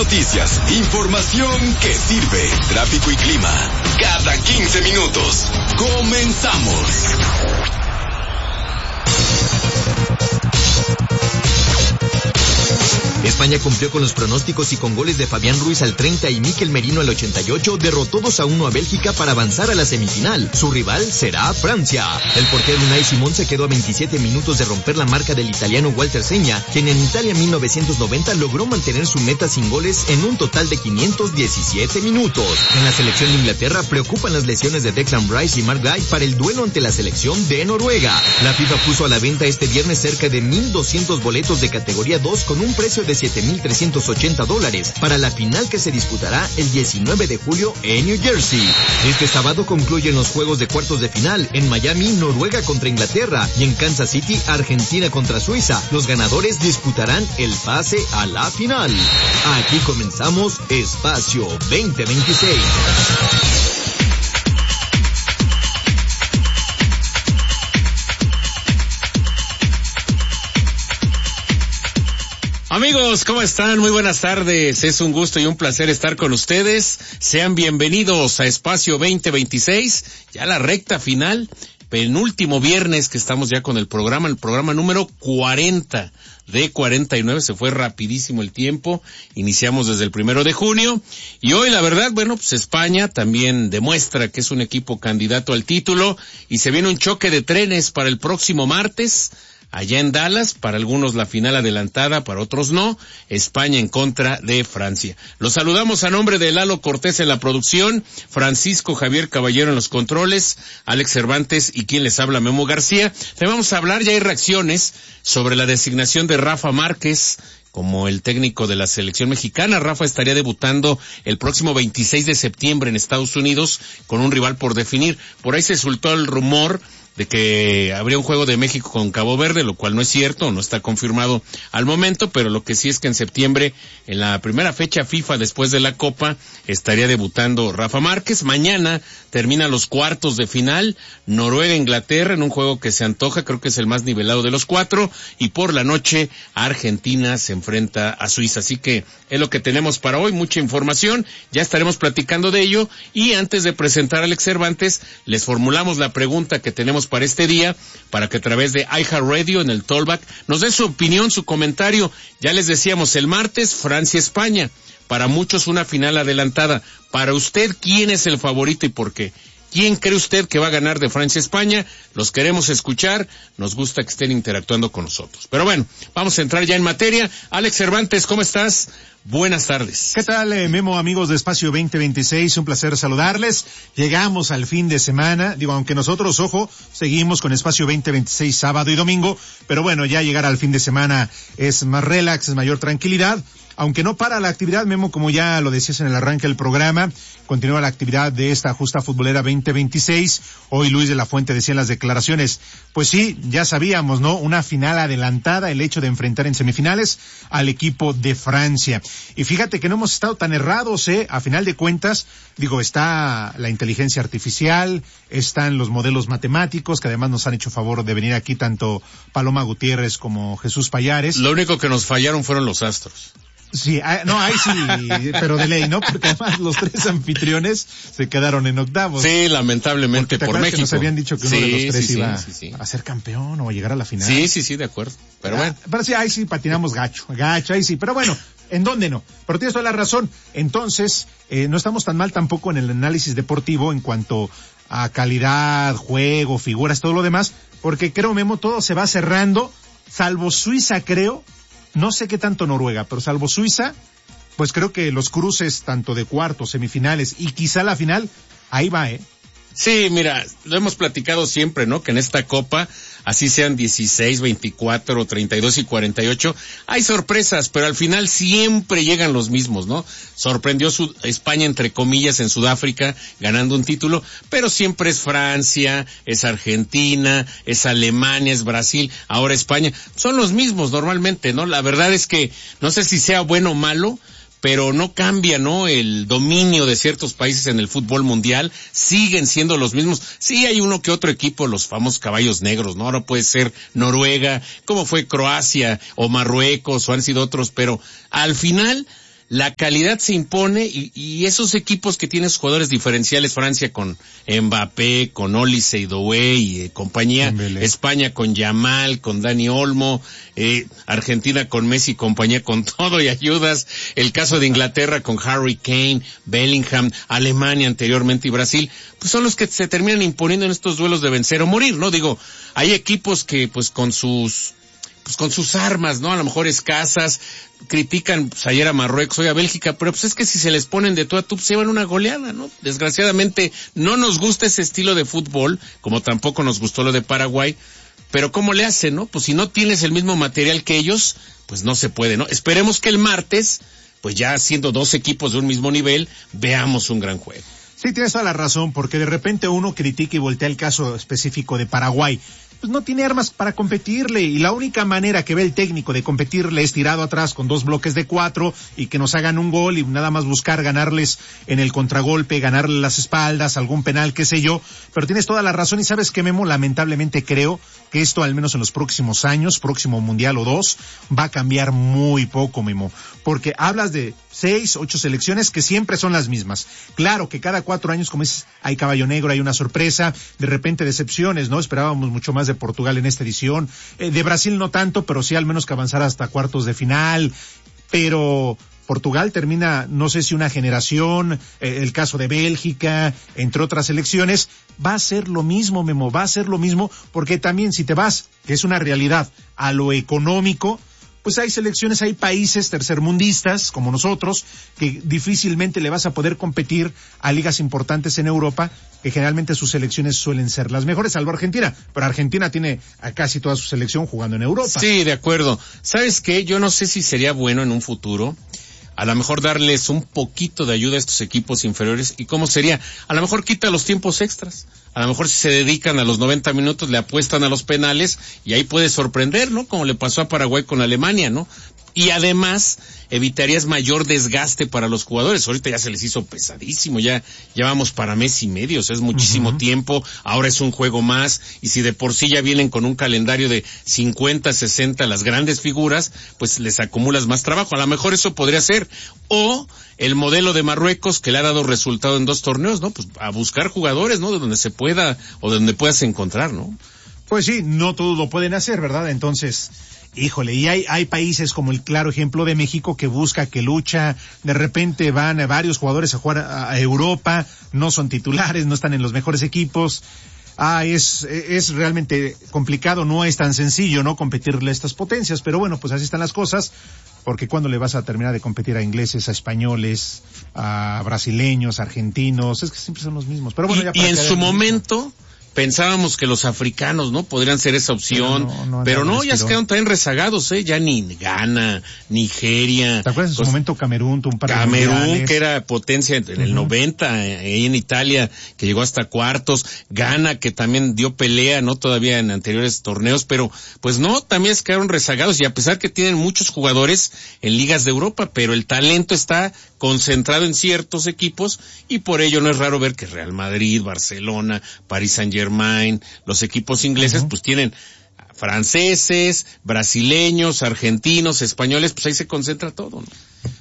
noticias, información que sirve, tráfico y clima. Cada 15 minutos. Comenzamos. España cumplió con los pronósticos y con goles de Fabián Ruiz al 30 y Mikel Merino al 88, derrotó 2-1 a Bélgica para avanzar a la semifinal. Su rival será Francia. El portero Unai Simón se quedó a 27 minutos de romper la marca del italiano Walter Segna, quien en Italia 1990 logró mantener su meta sin goles en un total de 517 minutos. En la selección de Inglaterra preocupan las lesiones de Declan Rice y Mark Guy para el duelo ante la selección de Noruega. La FIFA puso a la venta este viernes cerca de 1,200 boletos de categoría 2 con un precio de $7,380 para la final que se disputará el 19 de julio en New Jersey. Este sábado concluyen los juegos de cuartos de final. En Miami, Noruega contra Inglaterra, y en Kansas City, Argentina contra Suiza. Los ganadores disputarán el pase a la final. Aquí comenzamos Espacio 2026. Amigos, ¿cómo están? Muy buenas tardes. Es un gusto y un placer estar con ustedes. Sean bienvenidos a Espacio 2026, ya la recta final, penúltimo viernes que estamos ya con el programa número 40 de 49. Se fue rapidísimo el tiempo. Iniciamos desde el 1 de junio y hoy la verdad, pues España también demuestra que es un equipo candidato al título y se viene un choque de trenes para el próximo martes. Allá en Dallas, para algunos la final adelantada, para otros no, España en contra de Francia. Los saludamos a nombre de Lalo Cortés en la producción, Francisco Javier Caballero en los controles, Alex Cervantes y quien les habla, Memo García. Te vamos a hablar, ya hay reacciones sobre la designación de Rafa Márquez como el técnico de la selección mexicana. Rafa estaría debutando el próximo 26 de septiembre en Estados Unidos con un rival por definir. Por ahí se soltó el rumor de que habría un juego de México con Cabo Verde, lo cual no es cierto, no está confirmado al momento, pero lo que sí es que en septiembre, en la primera fecha FIFA después de la Copa, estaría debutando Rafa Márquez. Mañana terminan los cuartos de final, Noruega-Inglaterra, en un juego que se antoja, creo que es el más nivelado de los cuatro, y por la noche, Argentina se enfrenta a Suiza. Así que es lo que tenemos para hoy, mucha información, ya estaremos platicando de ello, y antes de presentar a Alex Cervantes, les formulamos la pregunta que tenemos para este día, para que a través de iHeartRadio en el Tollback nos dé su opinión, su comentario. Ya les decíamos, el martes, Francia-España. Para muchos una final adelantada. Para usted, ¿quién es el favorito y por qué? ¿Quién cree usted que va a ganar de Francia-España? Los queremos escuchar, nos gusta que estén interactuando con nosotros. Pero bueno, vamos a entrar ya en materia. Alex Cervantes, ¿cómo estás? Buenas tardes. ¿Qué tal, Memo, amigos de Espacio 2026? Un placer saludarles. Llegamos al fin de semana. Aunque nosotros, ojo, seguimos con Espacio 2026 sábado y domingo, pero bueno, ya llegar al fin de semana es más relax, es mayor tranquilidad. Aunque no para la actividad, Memo, como ya lo decías en el arranque del programa, continúa la actividad de esta justa futbolera 2026. Hoy Luis de la Fuente decía en las declaraciones, pues sí, ya sabíamos, ¿no? Una final adelantada, el hecho de enfrentar en semifinales al equipo de Francia. Y fíjate que no hemos estado tan errados, a final de cuentas, está la inteligencia artificial, están los modelos matemáticos, que además nos han hecho favor de venir aquí tanto Paloma Gutiérrez como Jesús Payares. Lo único que nos fallaron fueron los astros. Sí, no, ahí sí, pero de ley, ¿no? Porque además los tres anfitriones se quedaron en octavos. Sí, lamentablemente por México. Que nos habían dicho que uno de los tres iba a ser campeón o a llegar a la final. Sí, de acuerdo. Pero bueno. Pero sí, ahí sí patinamos gacho, ahí sí. Pero bueno, ¿en dónde no? Pero tienes toda la razón. Entonces, no estamos tan mal tampoco en el análisis deportivo en cuanto a calidad, juego, figuras, todo lo demás, porque creo, Memo, todo se va cerrando, salvo Suiza, creo. No sé qué tanto Noruega, pero salvo Suiza, pues creo que los cruces tanto de cuartos, semifinales y quizá la final, ahí va, Sí, mira, lo hemos platicado siempre, ¿no? Que en esta Copa, así sean 16, 24, 32 y 48, hay sorpresas, pero al final siempre llegan los mismos, ¿no? Sorprendió España, entre comillas, en Sudáfrica, ganando un título, pero siempre es Francia, es Argentina, es Alemania, es Brasil, ahora España. Son los mismos normalmente, ¿no? La verdad es que no sé si sea bueno o malo, pero no cambia, ¿no? El dominio de ciertos países en el fútbol mundial, siguen siendo los mismos. Sí hay uno que otro equipo, los famosos caballos negros, ¿no? Ahora puede ser Noruega, como fue Croacia, o Marruecos, o han sido otros, pero al final la calidad se impone y esos equipos que tienen jugadores diferenciales, Francia con Mbappé, con Olise, Doué y compañía, España con Yamal, con Dani Olmo, Argentina con Messi y compañía, con todo y ayudas, el caso de Inglaterra con Harry Kane, Bellingham, Alemania anteriormente y Brasil, pues son los que se terminan imponiendo en estos duelos de vencer o morir, ¿no? Digo, hay equipos que pues con sus armas, ¿no? A lo mejor escasas, critican pues, ayer a Marruecos, hoy a Bélgica, pero pues es que si se les ponen de tú a tú, pues se llevan una goleada, ¿no? Desgraciadamente no nos gusta ese estilo de fútbol, como tampoco nos gustó lo de Paraguay, pero ¿cómo le hacen, no? Pues si no tienes el mismo material que ellos, pues no se puede, ¿no? Esperemos que el martes, pues ya siendo dos equipos de un mismo nivel, veamos un gran juego. Sí, tienes toda la razón, porque de repente uno critica y voltea el caso específico de Paraguay. Pues no tiene armas para competirle y la única manera que ve el técnico de competirle es tirado atrás con 2 bloques de 4 y que nos hagan un gol y nada más buscar ganarles en el contragolpe, ganarle las espaldas, algún penal, qué sé yo. Pero tienes toda la razón y ¿sabes qué, Memo? Lamentablemente creo que esto, al menos en los próximos años, próximo mundial o 2, va a cambiar muy poco, Memo. Porque hablas de 6, 8 selecciones que siempre son las mismas. Claro que cada 4 años, como dices, hay caballo negro, hay una sorpresa, de repente decepciones, ¿no? Esperábamos mucho más de Portugal en esta edición, de Brasil no tanto, pero sí al menos que avanzara hasta cuartos de final, pero Portugal termina, no sé si una generación, el caso de Bélgica, entre otras selecciones, va a ser lo mismo, Memo, va a ser lo mismo, porque también si te vas, que es una realidad, a lo económico, pues hay selecciones, hay países tercermundistas, como nosotros, que difícilmente le vas a poder competir a ligas importantes en Europa, que generalmente sus selecciones suelen ser las mejores, salvo Argentina, pero Argentina tiene a casi toda su selección jugando en Europa. Sí, de acuerdo. ¿Sabes qué? Yo no sé si sería bueno en un futuro, a lo mejor darles un poquito de ayuda a estos equipos inferiores. ¿Y cómo sería? A lo mejor quita los tiempos extras. A lo mejor si se dedican a los 90 minutos, le apuestan a los penales y ahí puede sorprender, ¿no? Como le pasó a Paraguay con Alemania, ¿no? Y además evitarías mayor desgaste para los jugadores. Ahorita ya se les hizo pesadísimo, ya vamos para mes y medio, o sea, es muchísimo tiempo, ahora es un juego más, y si de por sí ya vienen con un calendario de 50, 60 las grandes figuras, pues les acumulas más trabajo. A lo mejor eso podría ser, o el modelo de Marruecos que le ha dado resultado en 2 torneos, ¿no? Pues a buscar jugadores, ¿no? De donde se pueda, o de donde puedas encontrar, ¿no? Pues sí, no todos lo pueden hacer, ¿verdad? Entonces, híjole, y hay países como el claro ejemplo de México que busca, que lucha, de repente van varios jugadores a jugar a Europa, no son titulares, no están en los mejores equipos. Es realmente complicado, no es tan sencillo, ¿no? Competirle a estas potencias, pero bueno, pues así están las cosas, porque ¿cuándo le vas a terminar de competir a ingleses, a españoles, a brasileños, a argentinos? Es que siempre son los mismos, pero bueno, ya y en su momento pensábamos que los africanos, ¿no? Podrían ser esa opción, pero no, ya se quedaron también rezagados, ya ni Ghana, Nigeria. ¿Te acuerdas en su momento Camerún, Camerún, que era potencia en el 90, ahí en Italia, que llegó hasta cuartos, Ghana, que también dio pelea, ¿no? Todavía en anteriores torneos, pero pues no, también se quedaron rezagados, y a pesar que tienen muchos jugadores en ligas de Europa, pero el talento está concentrado en ciertos equipos, y por ello no es raro ver que Real Madrid, Barcelona, Paris Saint-Germain, los equipos ingleses, pues tienen franceses, brasileños, argentinos, españoles, pues ahí se concentra todo, ¿no?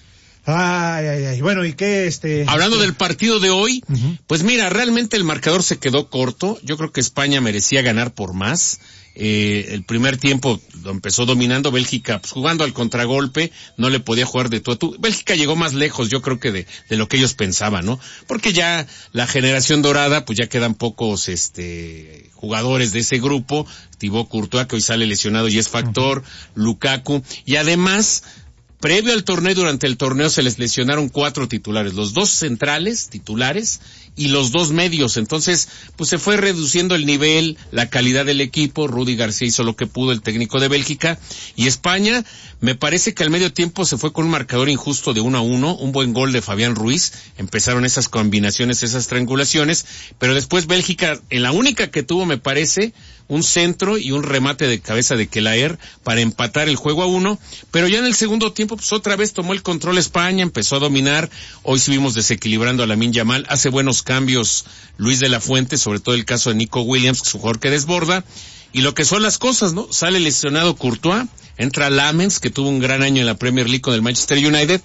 Ay. Bueno, ¿y qué Hablando del partido de hoy, pues mira, realmente el marcador se quedó corto. Yo creo que España merecía ganar por más. El primer tiempo lo empezó dominando Bélgica, pues jugando al contragolpe, no le podía jugar de tú a tú. Bélgica llegó más lejos, yo creo que de lo que ellos pensaban, ¿no? Porque ya la generación dorada, pues ya quedan pocos jugadores de ese grupo. Thibaut Courtois, que hoy sale lesionado y es factor, Lukaku, y además, previo al torneo y durante el torneo se les lesionaron 4 titulares, los 2 centrales titulares y los 2 medios. Entonces, pues se fue reduciendo el nivel, la calidad del equipo. Rudy García hizo lo que pudo, el técnico de Bélgica. Y España, me parece que al medio tiempo se fue con un marcador injusto de 1-1, un buen gol de Fabián Ruiz. Empezaron esas combinaciones, esas triangulaciones, pero después Bélgica, en la única que tuvo, me parece, un centro y un remate de cabeza de Kelaer para empatar el juego a 1, pero ya en el segundo tiempo pues otra vez tomó el control España, empezó a dominar. Hoy estuvimos desequilibrando a Lamine Yamal, hace buenos cambios Luis de la Fuente, sobre todo el caso de Nico Williams, que es un jugador que desborda, y lo que son las cosas, ¿no? Sale lesionado Courtois, entra Lamens, que tuvo un gran año en la Premier League con el Manchester United,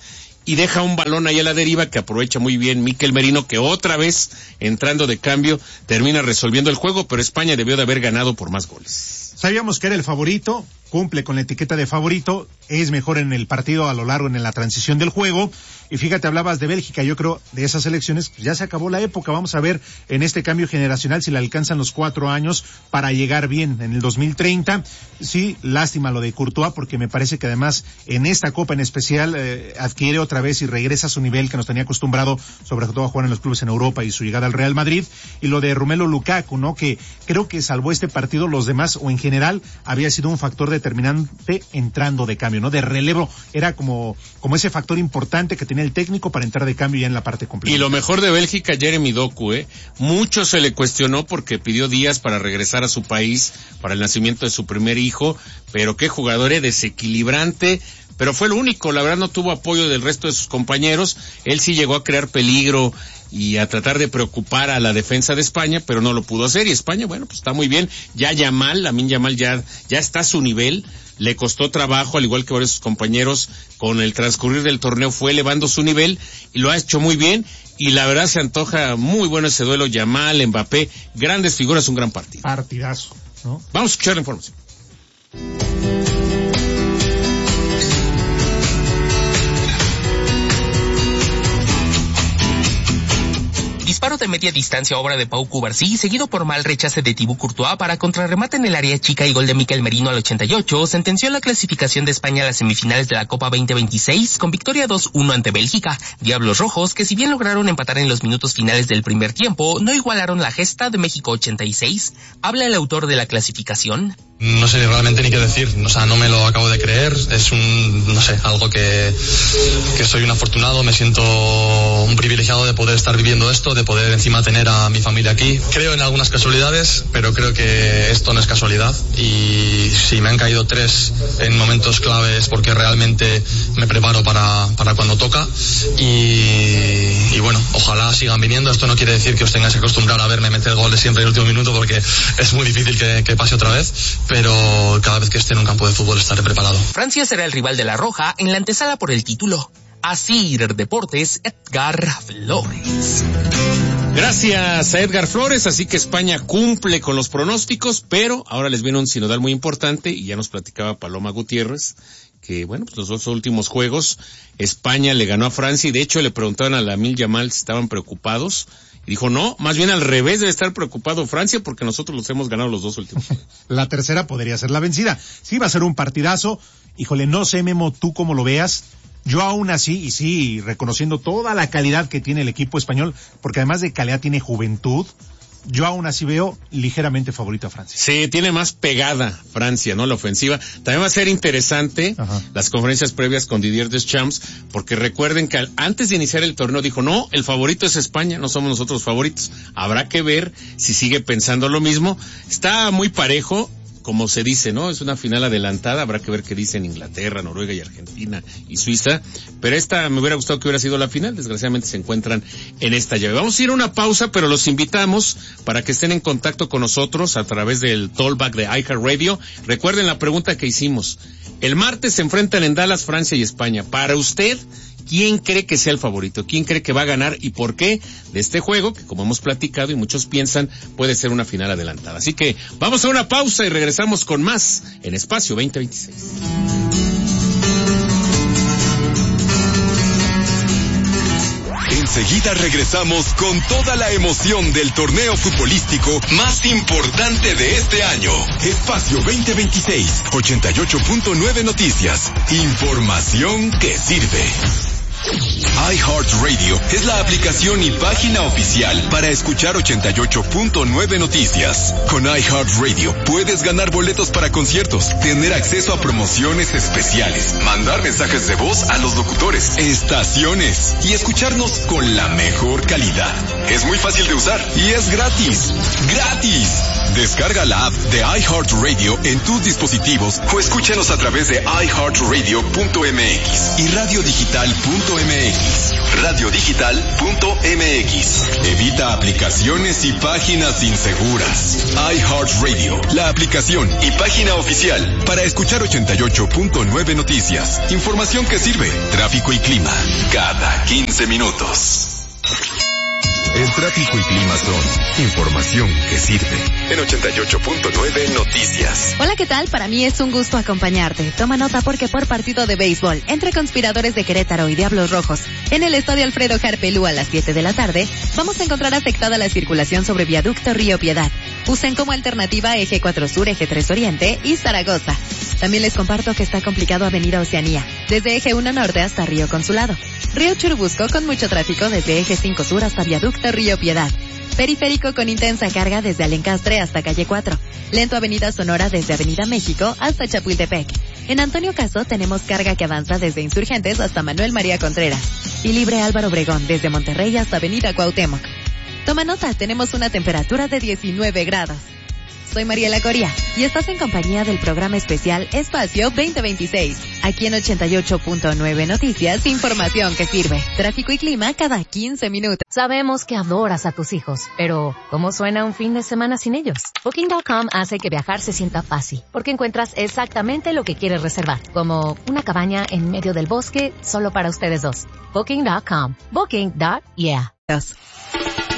y deja un balón ahí a la deriva que aprovecha muy bien Mikel Merino, que otra vez, entrando de cambio, termina resolviendo el juego, pero España debió de haber ganado por más goles. Sabíamos que era el favorito, cumple con la etiqueta de favorito, es mejor en el partido a lo largo en la transición del juego. Y fíjate, hablabas de Bélgica, yo creo de esas elecciones, pues ya se acabó la época. Vamos a ver en este cambio generacional si le alcanzan los 4 años para llegar bien en el 2030. Sí, lástima lo de Courtois, porque me parece que además en esta Copa en especial adquiere otra vez y regresa a su nivel que nos tenía acostumbrado, sobre todo a jugar en los clubes en Europa y su llegada al Real Madrid. Y lo de Romelu Lukaku, ¿no? Que creo que salvó este partido, los demás o en general había sido un factor determinante entrando de cambio, ¿no? De relevo, era como ese factor importante que tenía el técnico para entrar de cambio ya en la parte completa. Y lo mejor de Bélgica, Jeremy Doku, mucho se le cuestionó porque pidió días para regresar a su país para el nacimiento de su primer hijo, pero qué jugador, desequilibrante, pero fue lo único, la verdad no tuvo apoyo del resto de sus compañeros. Él sí llegó a crear peligro y a tratar de preocupar a la defensa de España, pero no lo pudo hacer, y España, bueno, pues está muy bien. Lamine Yamal ya está a su nivel, le costó trabajo, al igual que varios de sus compañeros, con el transcurrir del torneo fue elevando su nivel, y lo ha hecho muy bien, y la verdad se antoja muy bueno ese duelo, Yamal, Mbappé, grandes figuras, un gran partido. Partidazo, ¿no? Vamos a escuchar la información. Disparo de media distancia, obra de Pau Cubarsí, seguido por mal rechace de Thibaut Courtois para contrarremate en el área chica y gol de Mikel Merino al 88, sentenció la clasificación de España a las semifinales de la Copa 2026 con victoria 2-1 ante Bélgica. Diablos Rojos, que si bien lograron empatar en los minutos finales del primer tiempo, no igualaron la gesta de México 86. Habla el autor de la clasificación. No sé realmente ni qué decir, o sea, no me lo acabo de creer, es algo que soy un afortunado, me siento un privilegiado de poder estar viviendo esto, de poder encima tener a mi familia aquí. Creo en algunas casualidades, pero creo que esto no es casualidad, y si me han caído 3 en momentos claves porque realmente me preparo para cuando toca, y bueno, ojalá sigan viniendo. Esto no quiere decir que os tengáis que acostumbrar a verme meter goles siempre en el último minuto, porque es muy difícil que pase otra vez, pero cada vez que esté en un campo de fútbol estaré preparado. Francia será el rival de la Roja en la antesala por el título. Asir Deportes, Edgar Flores. Gracias a Edgar Flores, así que España cumple con los pronósticos, pero ahora les viene un sinodal muy importante, y ya nos platicaba Paloma Gutiérrez, que bueno, pues los 2 últimos juegos, España le ganó a Francia, y de hecho le preguntaban a Lamine Yamal si estaban preocupados, y dijo, no, más bien al revés, debe estar preocupado Francia porque nosotros los hemos ganado los 2 últimos. La tercera podría ser la vencida. Sí, va a ser un partidazo. Híjole, no sé, Memo, tú cómo lo veas. Yo aún así, y sí, reconociendo toda la calidad que tiene el equipo español, porque además de calidad tiene juventud, yo aún así veo ligeramente favorito a Francia. Sí, tiene más pegada Francia, ¿no? La ofensiva. También va a ser interesante las conferencias previas con Didier Deschamps, porque recuerden que antes de iniciar el torneo dijo, no, el favorito es España, no somos nosotros favoritos. Habrá que ver si sigue pensando lo mismo. Está muy parejo, como se dice, ¿no? Es una final adelantada, habrá que ver qué dicen Inglaterra, Noruega y Argentina y Suiza, pero esta me hubiera gustado que hubiera sido la final, desgraciadamente se encuentran en esta llave. Vamos a ir a una pausa, pero los invitamos para que estén en contacto con nosotros a través del Tollback de iHeartRadio. Recuerden la pregunta que hicimos. El martes se enfrentan en Dallas, Francia y España. Para usted, ¿quién cree que sea el favorito? ¿Quién cree que va a ganar y por qué de este juego, que como hemos platicado y muchos piensan, puede ser una final adelantada? Así que vamos a una pausa y regresamos con más en Espacio 2026. Enseguida regresamos con toda la emoción del torneo futbolístico más importante de este año. Espacio 2026, 88.9 Noticias. Información que sirve. iHeartRadio es la aplicación y página oficial para escuchar 88.9 Noticias. Con iHeartRadio puedes ganar boletos para conciertos, tener acceso a promociones especiales, mandar mensajes de voz a los locutores, estaciones y escucharnos con la mejor calidad. Es muy fácil de usar y es gratis. ¡Gratis! Descarga la app de iHeartRadio en tus dispositivos o escúchanos a través de iHeartRadio.mx y radiodigital.mx. radiodigital.mx. Evita aplicaciones y páginas inseguras. iHeartRadio, la aplicación y página oficial para escuchar 88.9 noticias. Información que sirve. Tráfico y clima cada 15 minutos. El tráfico y clima son información que sirve. En 88.9 Noticias. Hola, ¿qué tal? Para mí es un gusto acompañarte. Toma nota porque por partido de béisbol entre Conspiradores de Querétaro y Diablos Rojos en el Estadio Alfredo Harpelú a las 7 de la tarde, vamos a encontrar afectada la circulación sobre Viaducto Río Piedad. Usen como alternativa Eje 4 Sur, Eje 3 Oriente y Zaragoza. También les comparto que está complicado Avenida Oceanía, desde Eje 1 Norte hasta Río Consulado. Río Churubusco con mucho tráfico desde Eje 5 Sur hasta Viaducto Río Piedad. Periférico con intensa carga desde Alencastre hasta Calle 4. Lento Avenida Sonora desde Avenida México hasta Chapultepec. En Antonio Caso tenemos carga que avanza desde Insurgentes hasta Manuel María Contreras. Y libre Álvaro Obregón desde Monterrey hasta Avenida Cuauhtémoc. Toma nota, tenemos una temperatura de 19 grados. Soy Mariela Coria y estás en compañía del programa especial Espacio 2026. Aquí en 88.9 Noticias, información que sirve. Tráfico y clima cada 15 minutos. Sabemos que adoras a tus hijos, pero ¿cómo suena un fin de semana sin ellos? Booking.com hace que viajar se sienta fácil, porque encuentras exactamente lo que quieres reservar, como una cabaña en medio del bosque solo para ustedes dos. Booking.com. Booking.yeah.